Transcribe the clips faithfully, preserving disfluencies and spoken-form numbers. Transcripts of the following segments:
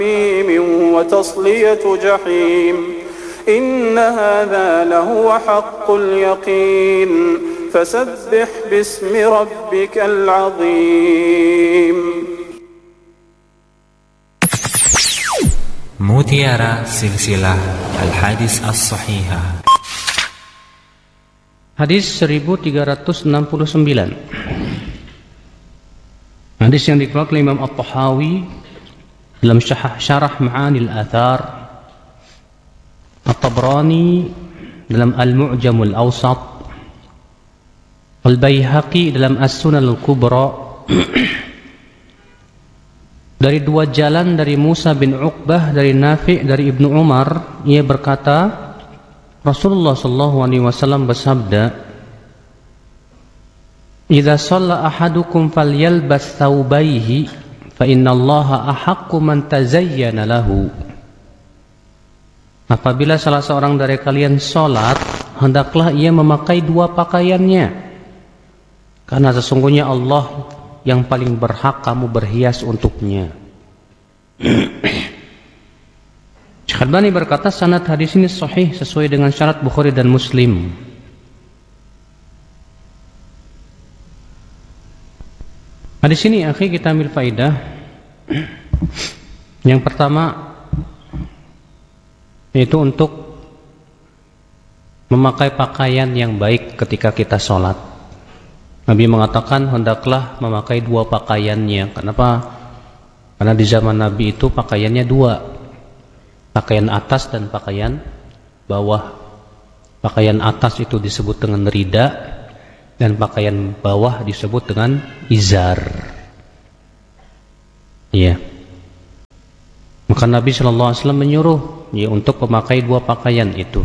وتصلية جحيم إن هذا لهو حق اليقين فسبح باسم ربك العظيم. Mutiara Silsilah Al-Hadis As-Sahihah. Hadis seribu tiga ratus enam puluh sembilan. Hadis yang dikeluarkan oleh Imam At-Tahawi dalam syarah, syarah Ma'anil Athar, At-Tabrani dalam Al-Mu'jamul Awsat, Al-Baihaqi dalam As-Sunan Al-Kubra, dari dua jalan dari Musa bin Uqbah dari Nafi' dari Ibnu Umar. Ia berkata, Rasulullah sallallahu alaihi wasallam bersabda, "Idza shalla ahadukum falyalbas thawbayhi fa innallaha ahaqqu man tazayyana lahu." Apabila salah seorang dari kalian salat, hendaklah ia memakai dua pakaiannya, karena sesungguhnya Allah yang paling berhak kamu berhias untuknya. Syekh Albani berkata, sanad hadis ini sahih sesuai dengan syarat Bukhari dan Muslim. Hadis ini akhi kita ambil faidah. Yang pertama yaitu untuk memakai pakaian yang baik ketika kita sholat. Nabi mengatakan hendaklah memakai dua pakaiannya. Kenapa? Karena di zaman Nabi itu pakaiannya dua, pakaian atas dan pakaian bawah. Pakaian atas itu disebut dengan rida, dan pakaian bawah disebut dengan izar. Iya. Maka Nabi shallallahu alaihi wasallam menyuruh ya untuk memakai dua pakaian itu.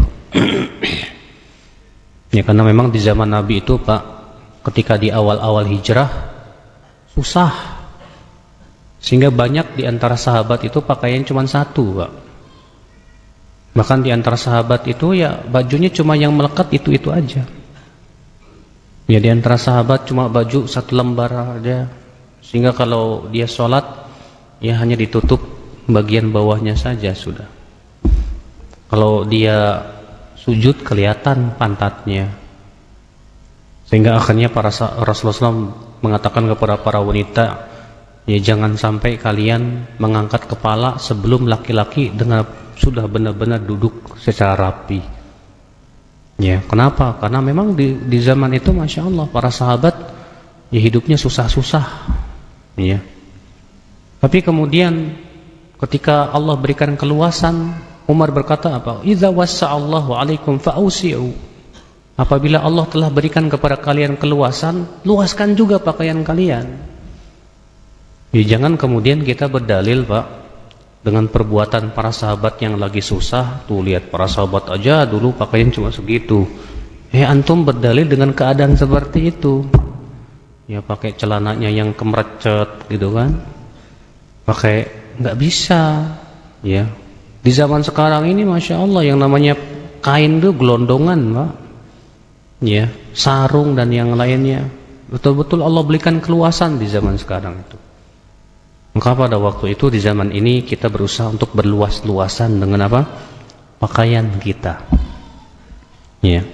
Ya, karena memang di zaman Nabi itu Pak, ketika di awal-awal hijrah susah, sehingga banyak di antara sahabat itu pakaian cuma satu, Pak. Bahkan di antara sahabat itu ya bajunya cuma yang melekat itu-itu aja. Ya, di antara sahabat cuma baju satu lembar aja, sehingga kalau dia sholat ya hanya ditutup bagian bawahnya saja sudah. Kalau dia sujud kelihatan pantatnya. Sehingga akhirnya para Rasulullah shallallahu alaihi wasallam mengatakan kepada para wanita, ya jangan sampai kalian mengangkat kepala sebelum laki-laki dengan sudah benar-benar duduk secara rapi. Ya, kenapa? Karena memang di, di zaman itu masya Allah para sahabat ya hidupnya susah-susah. Ya. Tapi kemudian ketika Allah berikan keluasan, Umar berkata apa? Idza wassa'allahu alaikum fa'usi'u. Apabila Allah telah berikan kepada kalian keluasan, luaskan juga pakaian kalian. Ya, jangan kemudian kita berdalil Pak dengan perbuatan para sahabat yang lagi susah. Tuh lihat para sahabat aja dulu pakaian cuma segitu. Eh antum berdalil dengan keadaan seperti itu. Ya pakai celananya yang kemerecet gitu kan. Pakai nggak bisa. Ya di zaman sekarang ini masya Allah yang namanya kain tuh gelondongan Pak. Ya, sarung dan yang lainnya. Betul-betul Allah berikan keluasan di zaman sekarang itu. Maka pada waktu itu di zaman ini kita berusaha untuk berluas-luasan dengan apa? Pakaian kita. Ya.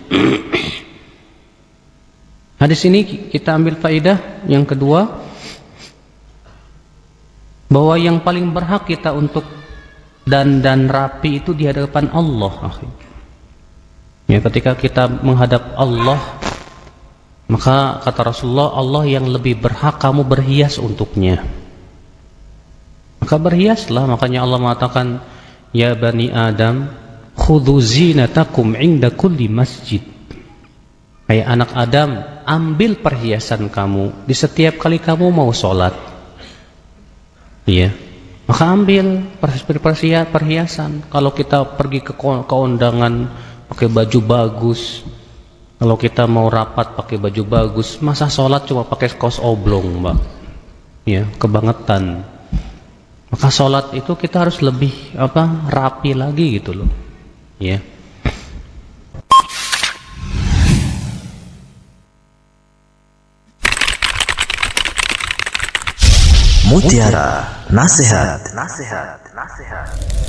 Hadis ini kita ambil faedah yang kedua, bahwa yang paling berhak kita untuk dandan rapi itu di hadapan Allah. Ya, ketika kita menghadap Allah, maka kata Rasulullah, Allah yang lebih berhak kamu berhias untuknya. Maka berhiaslah. Makanya Allah mengatakan, ya bani Adam, khudhu zinatakum inda kulli masjid. Hai anak Adam, ambil perhiasan kamu di setiap kali kamu mau sholat. Iya. Maka ambil perhiasan. Kalau kita pergi ke keundangan pakai baju bagus, kalau kita mau rapat pakai baju bagus, masa sholat cuma pakai kaos oblong Mbak? Ya, kebangetan. Maka sholat itu kita harus lebih apa rapi lagi gitu loh. Ya. Mutiara Nasihat. Nasihat. Nasihat.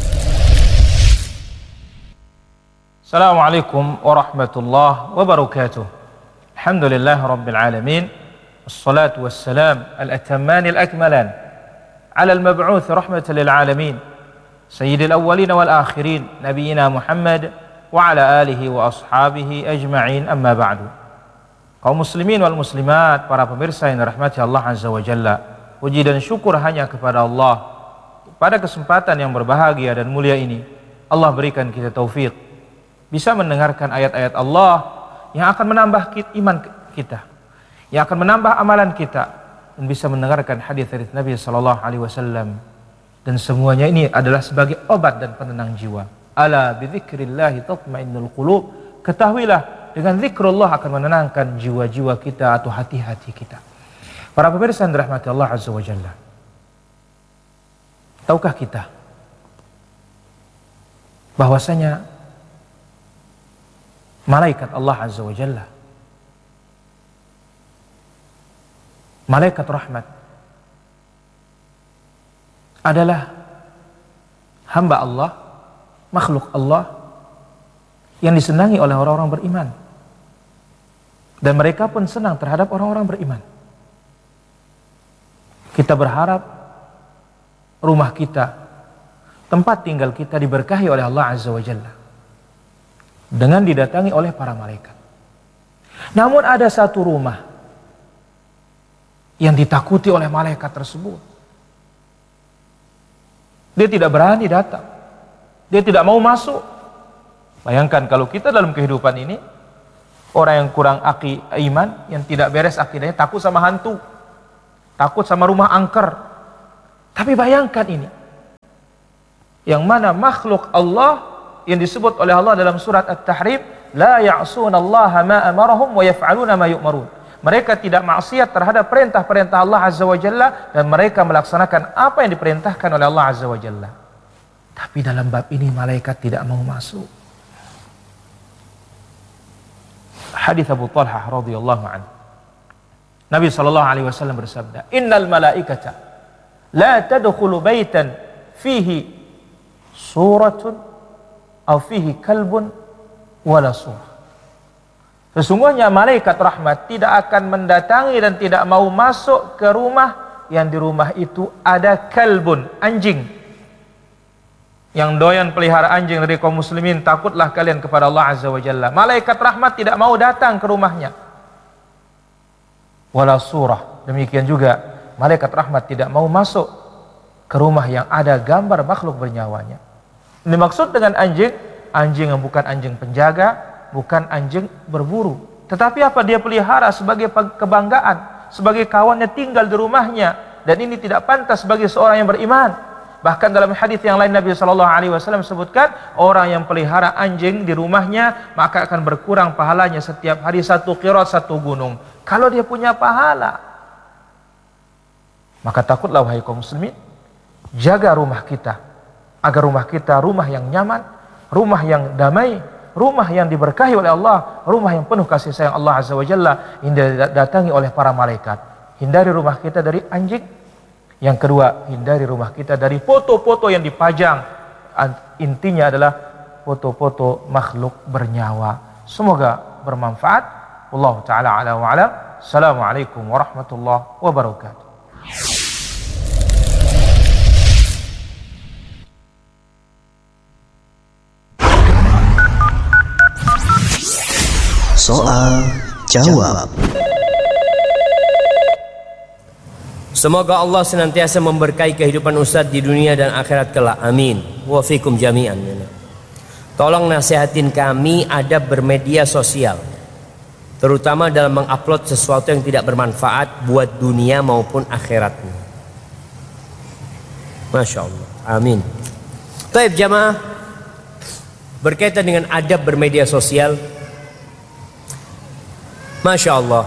Assalamualaikum warahmatullahi wabarakatuh. Alhamdulillah rabbil alamin. Wassalatu wassalam al-atamman al-akmalan ala al-mab'uth rahmatan lil alamin. Sayyidil awwalin wal akhirin nabiyina Muhammad wa ala alihi wa ashabihi ajma'in, amma ba'du. Kaum muslimin wal muslimat, para pemirsa yang dirahmati Allah Azza wa Jalla, puji dan syukur hanya kepada Allah. Pada kesempatan yang berbahagia dan mulia ini, Allah berikan kita taufik bisa mendengarkan ayat-ayat Allah yang akan menambah iman kita, yang akan menambah amalan kita, dan bisa mendengarkan hadis dari Nabi sallallahu alaihi wasallam. Dan semuanya ini adalah sebagai obat dan penenang jiwa. Ala bidzikrillah tatmainnul qulub. Ketahuilah, dengan zikrullah akan menenangkan jiwa-jiwa kita atau hati-hati kita. Para pemirsa yang dirahmati Allah Azza wa Jalla, tahukah kita bahwasanya malaikat Allah Azza wa Jalla, malaikat rahmat, adalah hamba Allah, makhluk Allah yang disenangi oleh orang-orang beriman, dan mereka pun senang terhadap orang-orang beriman. Kita berharap rumah kita, tempat tinggal kita diberkahi oleh Allah Azza wa Jalla dengan didatangi oleh para malaikat. Namun ada satu rumah yang ditakuti oleh malaikat tersebut. Dia tidak berani datang, dia tidak mau masuk. Bayangkan kalau kita dalam kehidupan ini, orang yang kurang aki iman, yang tidak beres akidahnya, takut sama hantu, takut sama rumah angker. Tapi bayangkan ini, yang mana makhluk Allah yang disebut oleh Allah dalam surat At-Tahrim, la ya'sunallaha ma amarahum wa yaf'aluna ma yu'marun. Mereka tidak maksiat terhadap perintah-perintah Allah Azza wa Jalla, dan mereka melaksanakan apa yang diperintahkan oleh Allah Azza wa Jalla. Tapi dalam bab ini malaikat tidak mau masuk. Hadis Abu Talhah radhiyallahu anhu, Nabi sallallahu alaihi wasallam bersabda, "Innal malaikata la tadkhulu baitan fihi suratun aw fihi kalbun wala surah." Sesungguhnya malaikat rahmat tidak akan mendatangi dan tidak mau masuk ke rumah yang di rumah itu ada kalbun, anjing. Yang doyan pelihara anjing dari kaum muslimin, takutlah kalian kepada Allah Azza wa Jalla. Malaikat rahmat tidak mau datang ke rumahnya. Wala surah, demikian juga malaikat rahmat tidak mau masuk ke rumah yang ada gambar makhluk bernyawanya. Ini maksud dengan anjing, anjing yang bukan anjing penjaga, bukan anjing berburu, tetapi apa, dia pelihara sebagai kebanggaan, sebagai kawannya tinggal di rumahnya, dan ini tidak pantas bagi seorang yang beriman. Bahkan dalam hadis yang lain Nabi sallallahu alaihi wasallam sebutkan, orang yang pelihara anjing di rumahnya maka akan berkurang pahalanya setiap hari satu qirat, satu gunung. Kalau dia punya pahala, maka takutlah wahai kaum muslimin, jaga rumah kita agar rumah kita rumah yang nyaman, rumah yang damai, rumah yang diberkahi oleh Allah, rumah yang penuh kasih sayang Allah Azza wa Jalla, yang didatangi oleh para malaikat. Hindari rumah kita dari anjing. Yang kedua, hindari rumah kita dari foto-foto yang dipajang. Intinya adalah foto-foto makhluk bernyawa. Semoga bermanfaat. Wallahu ta'ala ala wa alam. Assalamualaikum warahmatullahi wabarakatuh. Soal jawab. Semoga Allah senantiasa memberkahi kehidupan Ustadz di dunia dan akhirat kelak. Amin. Wa fikum jami'an. Tolong nasihatin kami adab bermedia sosial, terutama dalam mengupload sesuatu yang tidak bermanfaat buat dunia maupun akhiratnya. Masya Allah. Amin. Taib jamaah, berkaitan dengan adab bermedia sosial, Masya Allah,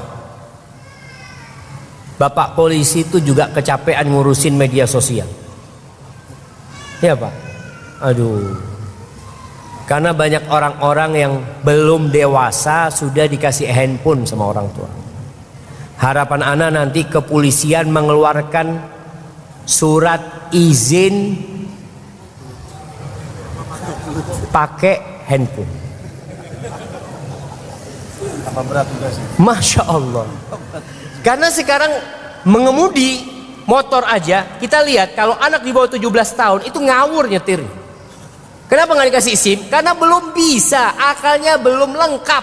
Bapak polisi itu juga kecapean ngurusin media sosial. Ya Pak. Aduh. Karena banyak orang-orang yang belum dewasa sudah dikasih handphone sama orang tua. Harapan ana nanti kepolisian mengeluarkan surat izin pakai handphone. Masya Allah. Karena sekarang mengemudi motor aja, kita lihat kalau anak di bawah tujuh belas tahun itu ngawur nyetir. Kenapa nggak dikasih SIM? Karena belum bisa, akalnya belum lengkap.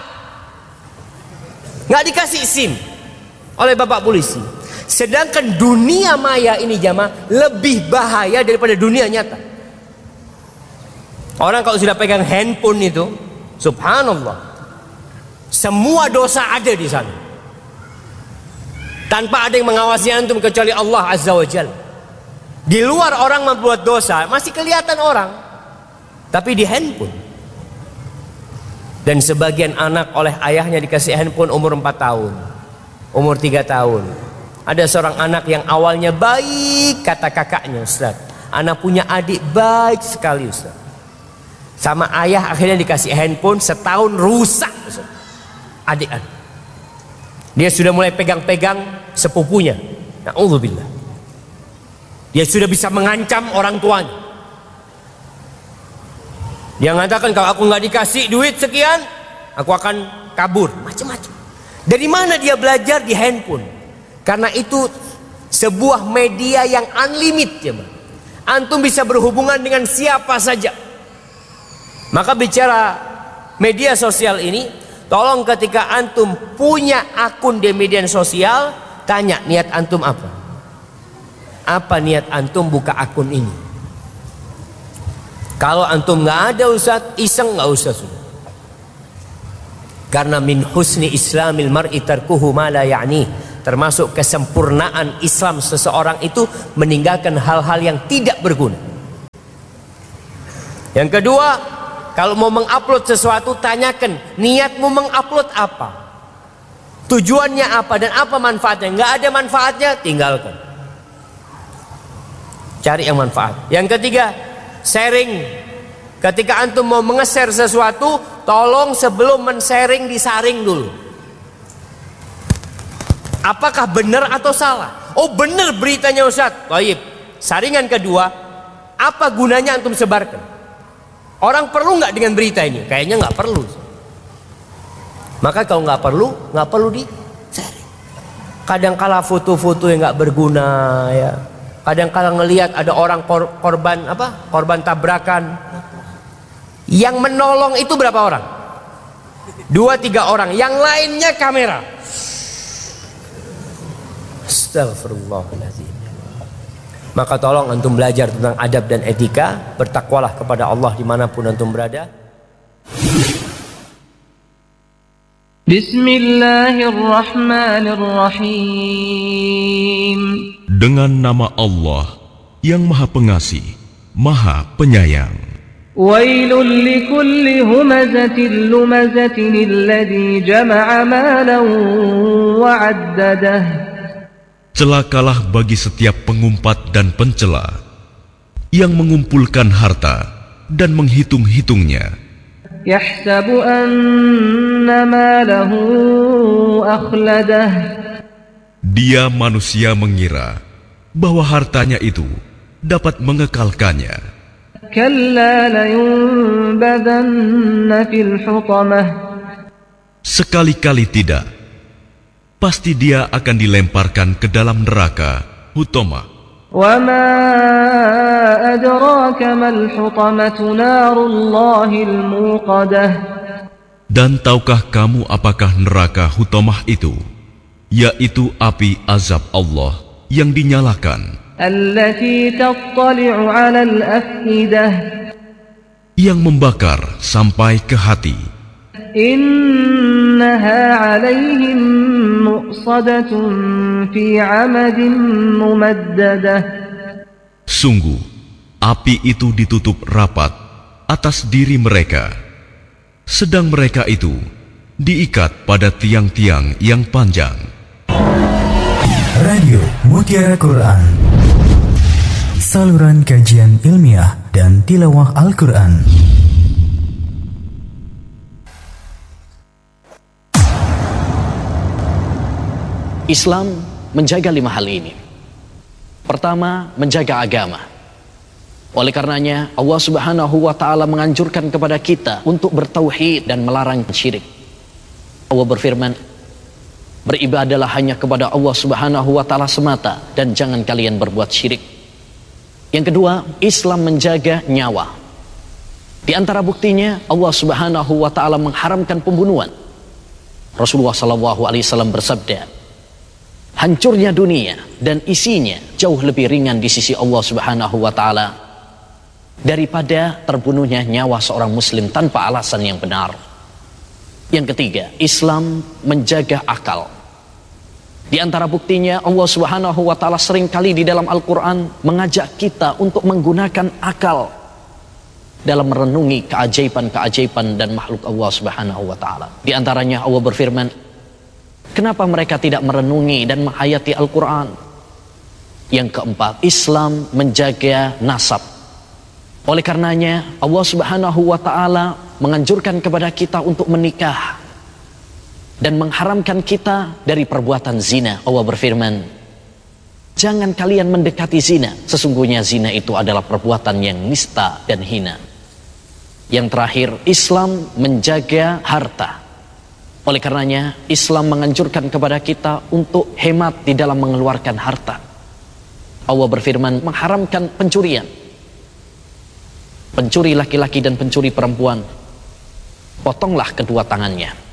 Nggak dikasih SIM oleh bapak polisi. Sedangkan dunia maya ini jamaah lebih bahaya daripada dunia nyata. Orang kalau sudah pegang handphone itu, subhanallah, semua dosa ada di sana. Tanpa ada yang mengawasi antum kecuali Allah Azza wa Jalla. Di luar orang membuat dosa masih kelihatan orang. Tapi di handphone. Dan sebagian anak oleh ayahnya dikasih handphone umur empat tahun, umur tiga tahun. Ada seorang anak yang awalnya baik, kata kakaknya, Ustaz, anak punya adik baik sekali, Ustaz. Sama ayah akhirnya dikasih handphone, setahun rusak, Ustaz. Adik-adik. Dia sudah mulai pegang-pegang sepupunya. Na'udzubillah. Dia sudah bisa mengancam orang tuanya. Dia mengatakan kalau aku nggak dikasih duit sekian, aku akan kabur. Macam-macam. Dari mana dia belajar? Di handphone. Karena itu sebuah media yang unlimited, ya, antum bisa berhubungan dengan siapa saja. Maka bicara media sosial ini, tolong ketika antum punya akun di media sosial, tanya niat antum apa? Apa niat antum buka akun ini? Kalau antum nggak ada Ustaz, iseng nggak usah sudah. Karena min husni islamil mar'i tarkuhu ma la ya'ni. Termasuk kesempurnaan Islam seseorang itu meninggalkan hal-hal yang tidak berguna. Yang kedua, kalau mau mengupload sesuatu, tanyakan niatmu mengupload apa, tujuannya apa, dan apa manfaatnya. Nggak ada manfaatnya, tinggalkan. Cari yang manfaat. Yang ketiga, sharing. Ketika antum mau menge-share sesuatu, tolong sebelum men-sharing disaring dulu. Apakah benar atau salah? Oh benar beritanya Ustaz. Baik. Saringan kedua, apa gunanya antum sebarkan? Orang perlu nggak dengan berita ini? Kayaknya nggak perlu. Maka kalau nggak perlu, nggak perlu di sharing. Kadang-kala foto-foto yang nggak berguna, ya. Kadang-kala ngelihat ada orang kor korban apa? Korban tabrakan. Yang menolong itu berapa orang? Dua tiga orang. Yang lainnya kamera. Astagfirullahaladzim. Maka tolong antum belajar tentang adab dan etika. Bertakwalah kepada Allah dimanapun antum berada. Bismillahirrahmanirrahim. Dengan nama Allah yang Maha Pengasih, Maha Penyayang. Wailul likulli humazatin lumazatin alladzi jama'a malan wa 'addadah. Celakalah bagi setiap pengumpat dan pencela yang mengumpulkan harta dan menghitung-hitungnya. Yahsabu anna malahu akhladah. Dia manusia mengira bahwa hartanya itu dapat mengekalkannya. Kalla layunbadanna fil hutamah. Sekali-kali tidak. Pasti dia akan dilemparkan ke dalam neraka Hutamah. Wa ma adraka mal hutamatu narullahil muqadah. Dan tahukah kamu apakah neraka Hutamah itu? Yaitu api azab Allah yang dinyalakan. Allati tattali'u 'alal afidah. Yang membakar sampai ke hati. Innaha 'alaihim muqsadatun fi 'amadin mumaddadah. Sungguh api itu ditutup rapat atas diri mereka, sedang mereka itu diikat pada tiang-tiang yang panjang. Radio Mutiara Quran, saluran kajian ilmiah dan tilawah Al-Quran. Islam menjaga lima hal ini. Pertama, menjaga agama. Oleh karenanya Allah Subhanahu wa taala menganjurkan kepada kita untuk bertauhid dan melarang syirik. Allah berfirman, beribadalah hanya kepada Allah Subhanahu wa taala semata dan jangan kalian berbuat syirik. Yang kedua, Islam menjaga nyawa. Di antara buktinya Allah Subhanahu wa taala mengharamkan pembunuhan. Rasulullah sallallahu alaihi wasallam bersabda, hancurnya dunia dan isinya jauh lebih ringan di sisi Allah Subhanahu wa taala daripada terbunuhnya nyawa seorang muslim tanpa alasan yang benar. Yang ketiga, Islam menjaga akal. Di antara buktinya Allah Subhanahu wa taala sering kali di dalam Al-Qur'an mengajak kita untuk menggunakan akal dalam merenungi keajaiban-keajaiban dan makhluk Allah Subhanahu wa taala. Di antaranya Allah berfirman, kenapa mereka tidak merenungi dan menghayati Al-Qur'an? Yang keempat, Islam menjaga nasab. Oleh karenanya Allah Subhanahu wa taala menganjurkan kepada kita untuk menikah dan mengharamkan kita dari perbuatan zina. Allah berfirman, jangan kalian mendekati zina, sesungguhnya zina itu adalah perbuatan yang nista dan hina. Yang terakhir, Islam menjaga harta. Oleh karenanya Islam menganjurkan kepada kita untuk hemat di dalam mengeluarkan harta. Allah berfirman mengharamkan pencurian. Pencuri laki-laki dan pencuri perempuan, potonglah kedua tangannya.